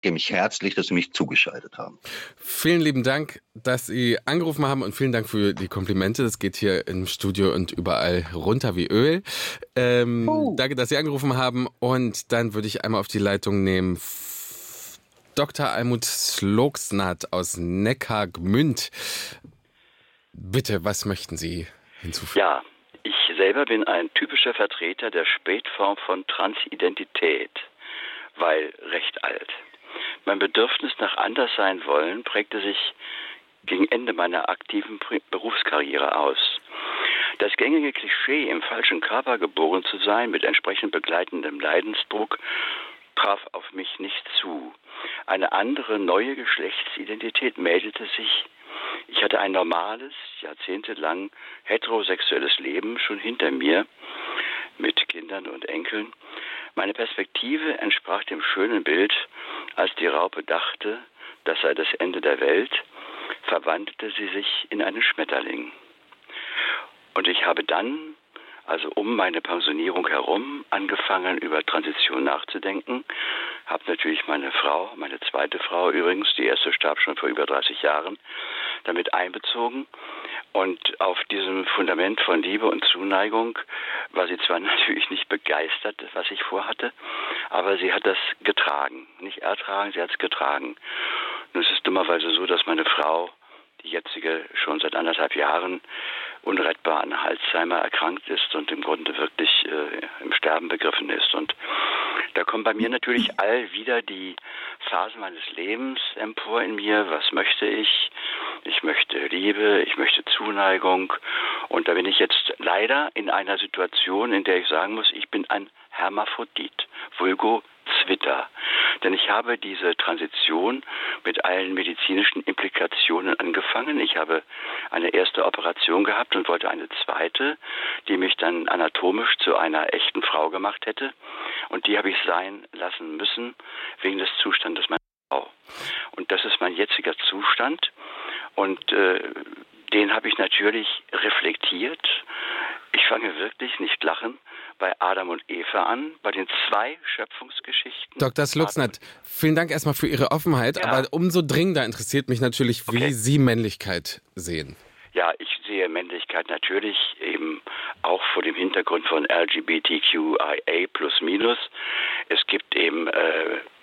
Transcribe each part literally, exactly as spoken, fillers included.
mich herzlich, dass Sie mich zugeschaltet haben. Vielen lieben Dank, dass Sie angerufen haben und vielen Dank für die Komplimente. Das geht hier im Studio und überall runter wie Öl. Ähm, oh. Danke, dass Sie angerufen haben und dann würde ich einmal auf die Leitung nehmen Doktor Almuth Slogsnat aus Neckargmünd. Bitte, was möchten Sie hinzufügen? Ja, ich selber bin ein typischer Vertreter der Spätform von Transidentität, weil recht alt. Mein Bedürfnis nach Anderssein wollen prägte sich gegen Ende meiner aktiven Berufskarriere aus. Das gängige Klischee, im falschen Körper geboren zu sein, mit entsprechend begleitendem Leidensdruck, traf auf mich nicht zu. Eine andere, neue Geschlechtsidentität meldete sich. Ich hatte ein normales, jahrzehntelang heterosexuelles Leben schon hinter mir, mit Kindern und Enkeln. Meine Perspektive entsprach dem schönen Bild, als die Raupe dachte, das sei das Ende der Welt, verwandelte sie sich in einen Schmetterling. Und ich habe dann, also um meine Pensionierung herum, angefangen, über Transition nachzudenken. Habe natürlich meine Frau, meine zweite Frau übrigens, die erste starb schon vor über dreißig Jahren, damit einbezogen. Und auf diesem Fundament von Liebe und Zuneigung war sie zwar natürlich nicht begeistert, was ich vorhatte, aber sie hat das getragen. Nicht ertragen, sie hat es getragen. Nun ist es dummerweise so, dass meine Frau, die jetzige, schon seit anderthalb Jahren unrettbar an Alzheimer erkrankt ist und im Grunde wirklich äh, im Sterben begriffen ist. Und da kommen bei mir natürlich all wieder die Phasen meines Lebens empor in mir. Was möchte ich? Ich möchte Liebe, ich möchte Zuneigung. Und da bin ich jetzt leider in einer Situation, in der ich sagen muss, ich bin ein Hermaphrodit, vulgo Zwitter. Denn ich habe diese Transition mit allen medizinischen Implikationen angefangen. Ich habe eine erste Operation gehabt und wollte eine zweite, die mich dann anatomisch zu einer echten Frau gemacht hätte. Und die habe ich sein lassen müssen, wegen des Zustandes meiner Frau. Und das ist mein jetziger Zustand. Und äh, den habe ich natürlich reflektiert. Ich fange wirklich, nicht lachen, bei Adam und Eva an, bei den zwei Schöpfungsgeschichten. Doktor Slogsnat, vielen Dank erstmal für Ihre Offenheit, ja. Aber umso dringender interessiert mich natürlich, wie okay. Sie Männlichkeit sehen. Ja, ich sehe Männlichkeit natürlich eben auch vor dem Hintergrund von L G B T Q I A plus minus. Es gibt eben äh, äh,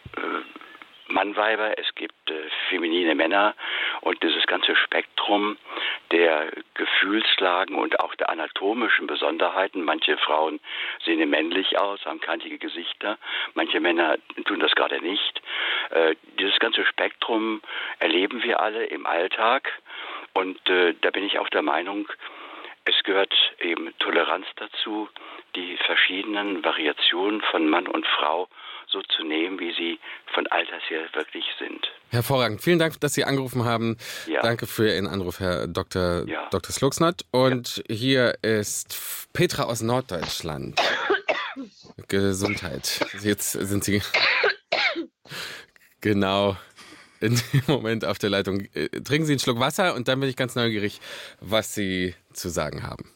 Mannweiber, es gibt äh, feminine Männer und dieses ganze Spektrum der Gefühlslagen und auch der anatomischen Besonderheiten. Manche Frauen sehen männlich aus, haben kantige Gesichter, manche Männer tun das gerade nicht. Äh, dieses ganze Spektrum erleben wir alle im Alltag und äh, da bin ich auch der Meinung, es gehört eben Toleranz dazu, die verschiedenen Variationen von Mann und Frau so zu nehmen, wie sie von Alters her wirklich sind. Hervorragend. Vielen Dank, dass Sie angerufen haben. Ja. Danke für Ihren Anruf, Herr Doktor Ja. Doktor Slogsnat. Und ja. hier ist Petra aus Norddeutschland. Gesundheit. Jetzt sind Sie genau in dem Moment auf der Leitung. Trinken Sie einen Schluck Wasser und dann bin ich ganz neugierig, was Sie zu sagen haben.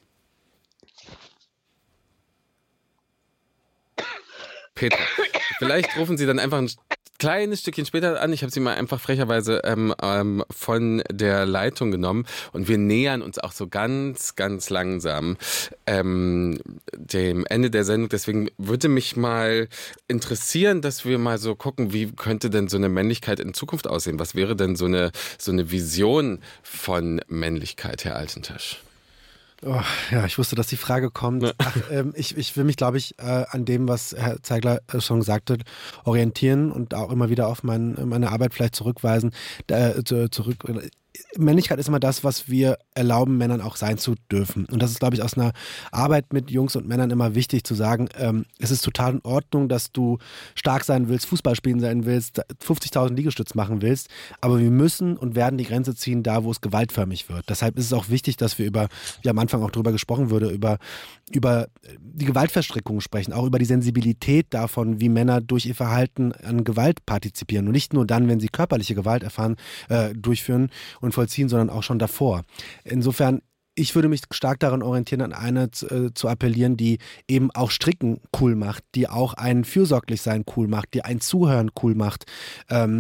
Petra, vielleicht rufen Sie dann einfach ein kleines Stückchen später an. Ich habe Sie mal einfach frecherweise ähm, ähm, von der Leitung genommen und wir nähern uns auch so ganz, ganz langsam ähm, dem Ende der Sendung. Deswegen würde mich mal interessieren, dass wir mal so gucken, wie könnte denn so eine Männlichkeit in Zukunft aussehen? Was wäre denn so eine, so eine Vision von Männlichkeit, Herr Altentasch? Oh, ja, ich wusste, dass die Frage kommt. Ach, ähm, ich, ich will mich, glaube ich, äh, an dem, was Herr Zeigler äh, schon gesagt hat, orientieren und auch immer wieder auf mein, meine Arbeit vielleicht zurückweisen. Äh, zurück. Männlichkeit ist immer das, was wir erlauben, Männern auch sein zu dürfen. Und das ist, glaube ich, aus einer Arbeit mit Jungs und Männern immer wichtig zu sagen, ähm, es ist total in Ordnung, dass du stark sein willst, Fußball spielen sein willst, fünfzigtausend Liegestütz machen willst, aber wir müssen und werden die Grenze ziehen, da wo es gewaltförmig wird. Deshalb ist es auch wichtig, dass wir über, wie am Anfang auch drüber gesprochen wurde, über, über die Gewaltverstrickung sprechen, auch über die Sensibilität davon, wie Männer durch ihr Verhalten an Gewalt partizipieren und nicht nur dann, wenn sie körperliche Gewalt erfahren, äh, durchführen und vollziehen, sondern auch schon davor. Insofern, ich würde mich stark daran orientieren, an eine zu, äh, zu appellieren, die eben auch Stricken cool macht, die auch ein Fürsorglichsein cool macht, die ein Zuhören cool macht, ähm,